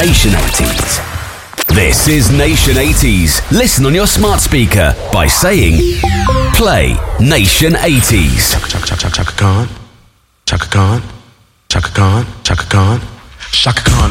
Nation 80s. This is Nation 80s. Listen on your smart speaker by saying, play Nation 80s. Chaka Khan, Chaka Khan, Chaka Khan, Chaka Khan, Chaka Khan.